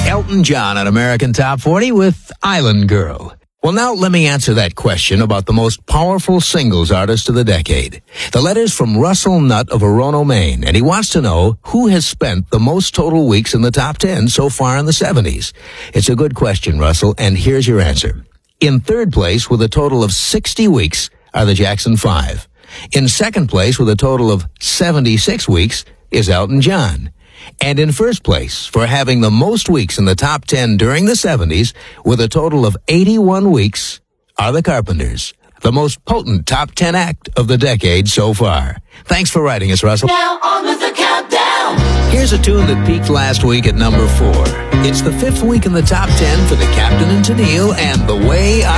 Elton John on American Top 40 with Island Girl. Well, now let me answer that question about the most powerful singles artist of the decade. The letter's from Russell Nutt of Orono, Maine, and he wants to know who has spent the most total weeks in the top 10 so far in the 70s. It's a good question, Russell, and here's your answer. In third place with a total of 60 weeks are the Jackson 5. In second place with a total of 76 weeks is Elton John. And in first place for having the most weeks in the top 10 during the 70s with a total of 81 weeks are the Carpenters, the most potent top 10 act of the decade so far. Thanks for writing us, Russell. Now on with the countdown. Here's a tune that peaked last week at number 4. It's the 5th week in the top 10 for the Captain and Tennille and The Way I